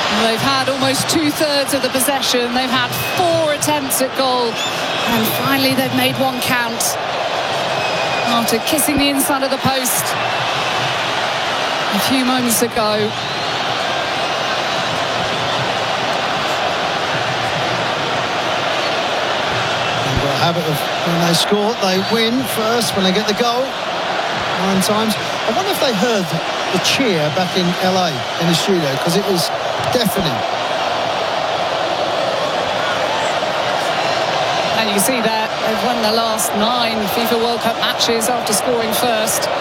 They've had almost 2/3 of the possession. They've had 4 attempts at goal. And finally they've made one count after kissing the inside of the post a few moments ago. They've got a habit of when they score, they win first when they get the goal. 9 times. I wonder if they heard the cheer back in LA in the studio, because it was deafening. And you can see that they've won the last 9 FIFA World Cup matches after scoring first.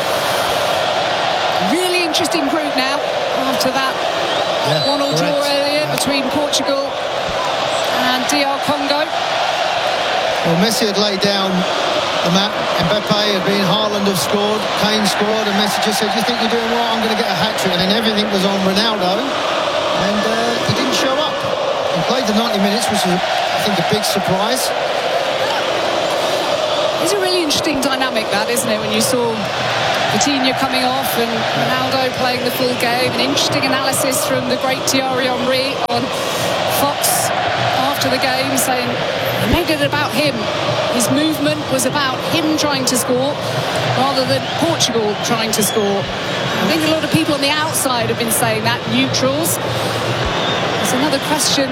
Really interesting group now after that 1-1 draw earlier between Portugal and DR Congo. Well, Messi had laid down the map. Mbappe had been, Haaland have scored, Kane scored, and Messi just said, "Do you think you're doing well? I'm going to get a hat-trick." And then everything was on Ronaldo, and he didn't show up. He played the 90 minutes, which was, I think, a big surprise. It's a really interesting dynamic, that, isn't it, when you saw Coutinho coming off and Ronaldo playing the full game. An interesting analysis from the great Thierry Henry on Fox after the game, saying he made it about him. His movement was about him trying to score rather than Portugal trying to score. I think a lot of people on the outside have been saying that, neutrals. There's another question.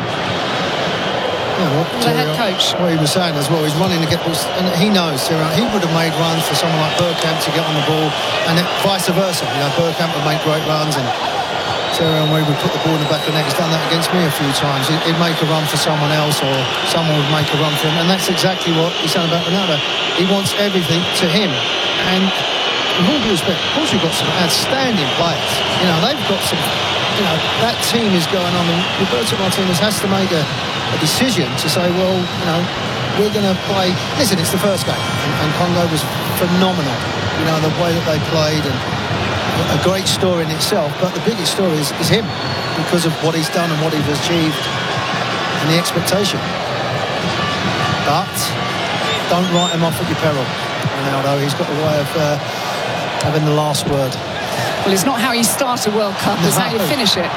The head coach. What he was saying as well, he's running to get balls, and he knows he would have made runs for someone like Bergkamp to get on the ball, and vice versa. You know, Bergkamp would make great runs, and Thierry Henry would put the ball in the back of the net. He's done that against me a few times. He'd make a run for someone else, or someone would make a run for him, and that's exactly what he's saying about Ronaldo. He wants everything to him, and with all due respect, of course, you've got some outstanding players. You know, they've got some. You know, that team is going on, and Roberto Martinez has to make a decision to say, well, you know, we're going to play. Listen, it's the first game, and Congo was phenomenal. You know, the way that they played, and a great story in itself. But the biggest story is him, because of what he's done and what he's achieved, and the expectation. But don't write him off at your peril, Ronaldo. He's got a way of having the last word. Well, it's not how you start a World Cup, it's how you finish it.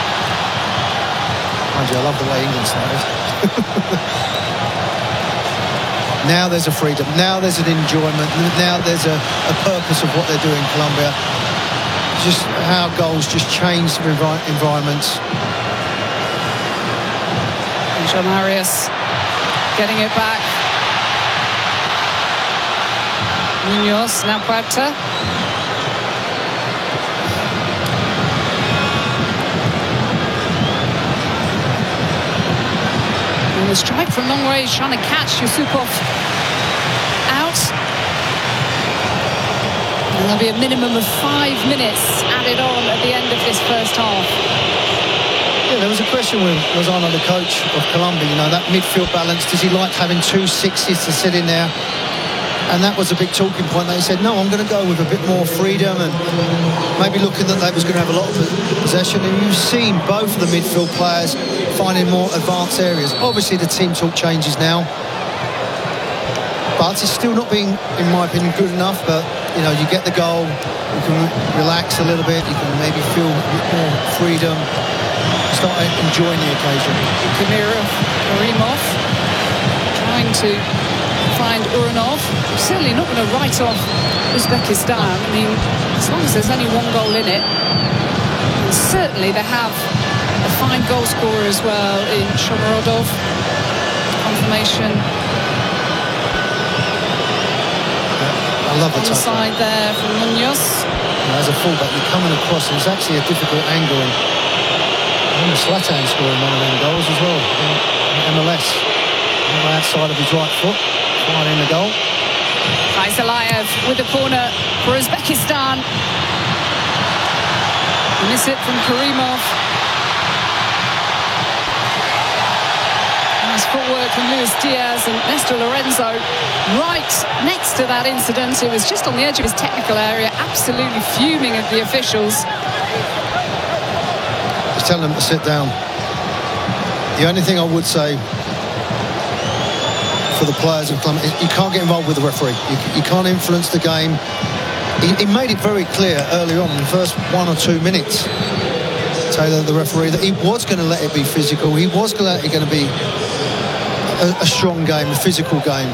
Mind you, I love the way England started. Now there's a freedom, now there's an enjoyment, now there's a purpose of what they're doing in Colombia. Just how goals just change the environments. John Arias getting it back. Munoz, now Puerta. And the strike from long range, trying to catch Yusupov out. And there'll be a minimum of 5 minutes added on at the end of this first half. Yeah, there was a question with Lozano, the coach of Colombia, you know, that midfield balance. Does he like having 2 sixties to sit in there? And that was a big talking point. They said, no, I'm going to go with a bit more freedom, and maybe looking that they was going to have a lot of possession. And you've seen both of the midfield players finding more advanced areas. Obviously, the team talk changes now, but it's still not being, in my opinion, good enough. But, you know, you get the goal, you can relax a little bit, you can maybe feel a bit more freedom, start enjoying the occasion. Karimov trying to find Uranov. Certainly not going to write off Uzbekistan. I mean, as long as there's only 1 goal in it. And certainly they have a fine goal scorer as well in Shomurodov. Confirmation. I love the on the side there from Munoz. As a fullback, you're coming across, and it's actually a difficult angle. And Zlatan scoring one of them goals as well in MLS. On the outside of his right foot. In the goal. Aizalayev with the corner for Uzbekistan. Miss it from Karimov. Nice footwork from Luis Diaz and Nestor Lorenzo right next to that incident. It was just on the edge of his technical area, absolutely fuming at the officials. Just telling them to sit down. The only thing I would say for the players of Colombia, you can't get involved with the referee. You can't influence the game. He made it very clear early on in the first 1 or 2 minutes Taylor, the referee, that he was going to let it be physical. He was going to be a strong game, a physical game.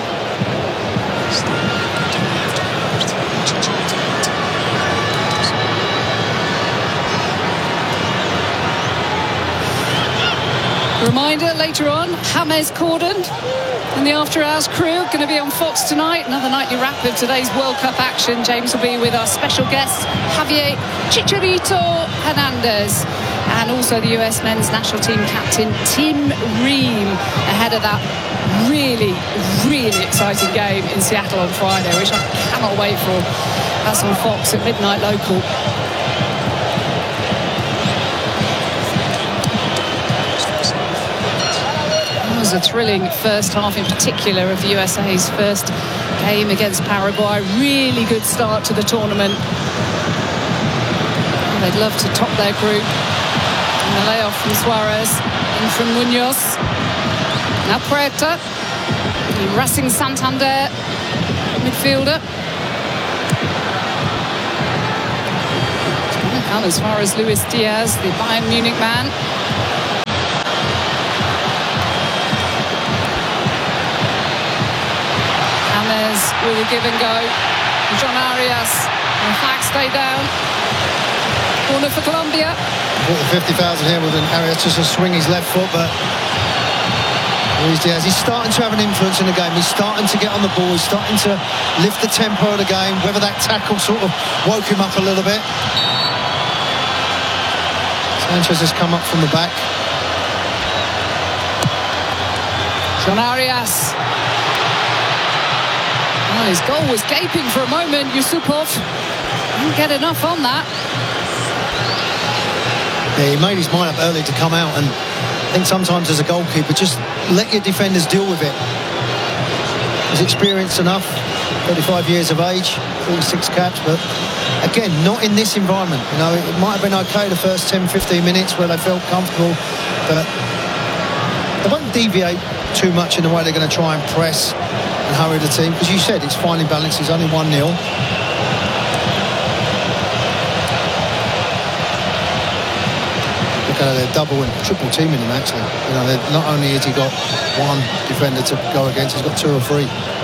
Reminder later on, James Corden and the After Hours crew going to be on Fox tonight. Another nightly wrap of today's World Cup action. James will be with our special guest, Javier Chicharito Hernandez, and also the US men's national team captain, Tim Ream, ahead of that really, really exciting game in Seattle on Friday, which I cannot wait for. That's on Fox at midnight local. A thrilling first half in particular of the USA's first game against Paraguay. Really good start to the tournament. They'd love to top their group. And the layoff from Suarez, in from Munoz. Now Puerta, the Racing Santander midfielder. And as far as Luis Diaz, the Bayern Munich man. With a give and go. John Arias. And the flag stay down. Corner for Colombia. The 50,000 here with an Arias just to swing his left foot, but Luis Diaz, he's starting to have an influence in the game. He's starting to get on the ball. He's starting to lift the tempo of the game. Whether that tackle sort of woke him up a little bit. Sanchez has come up from the back. John Arias. Oh, his goal was gaping for a moment. Yusupov didn't get enough on that. Yeah, he made his mind up early to come out, and I think sometimes as a goalkeeper, just let your defenders deal with it. He's experienced enough, 35 years of age, 46 caps, but again, not in this environment. You know, it might have been okay the first 10-15 minutes where they felt comfortable, but they won't deviate too much in the way they're going to try and press and hurry the team, because you said it's finding balance. It's only 1-0. Look at they're double and triple teaming him actually. You know, not only has he got one defender to go against, he's got 2 or 3.